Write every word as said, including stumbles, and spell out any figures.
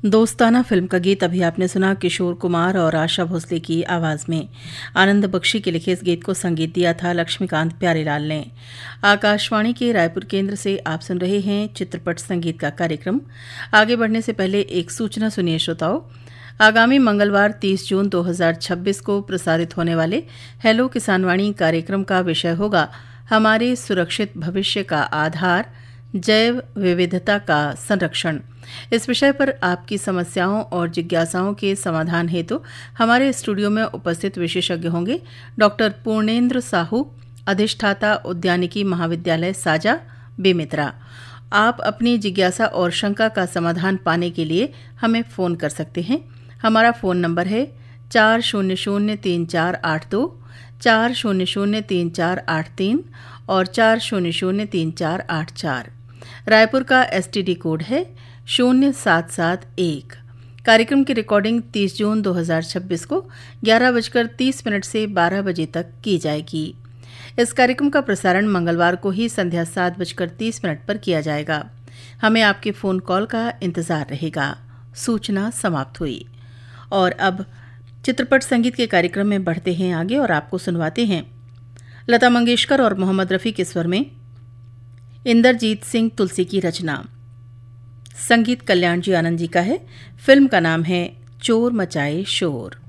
दोस्ताना फिल्म का गीत अभी आपने सुना किशोर कुमार और आशा भोसले की आवाज में। आनंद बख्शी के लिखे इस गीत को संगीत दिया था लक्ष्मीकांत प्यारेलाल ने। आकाशवाणी के रायपुर केंद्र से आप सुन रहे हैं चित्रपट संगीत का कार्यक्रम। आगे बढ़ने से पहले एक सूचना सुनिए श्रोताओं। आगामी मंगलवार तीस जून दो हज़ार छब्बीस को प्रसारित होने वाले हेलो किसानवाणी कार्यक्रम का विषय होगा हमारे सुरक्षित भविष्य का आधार जैव विविधता का संरक्षण। इस विषय पर आपकी समस्याओं और जिज्ञासाओं के समाधान हेतु हमारे स्टूडियो में उपस्थित विशेषज्ञ होंगे डॉक्टर पूर्णेंद्र साहू, अधिष्ठाता उद्यानिकी महाविद्यालय साजा, बेमित्रा। आप अपनी जिज्ञासा और शंका का समाधान पाने के लिए हमें फोन कर सकते हैं। हमारा फोन नंबर है चार शून्य शून्य तीन चार आठ दो, चार शून्य शून्य तीन चार आठ तीन और चार शून्य शून्य तीन चार आठ चार। रायपुर का एसटीडी कोड है शून्य सात सात एक। कार्यक्रम की रिकॉर्डिंग तीस जून दो हज़ार छब्बीस को ग्यारह बजकर तीस मिनट से बारह बजे तक की जाएगी। इस कार्यक्रम का प्रसारण मंगलवार को ही संध्या सात बजकर तीस मिनट पर किया जाएगा। हमें आपके फोन कॉल का इंतजार रहेगा। सूचना समाप्त हुई और अब चित्रपट संगीत के कार्यक्रम में बढ़ते हैं आगे और आपको सुनवाते हैं लता मंगेशकर और मोहम्मद रफ़ी के स्वर में इंदरजीत सिंह तुलसी की रचना। संगीत कल्याण जी आनंद जी का है। फिल्म का नाम है चोर मचाए शोर।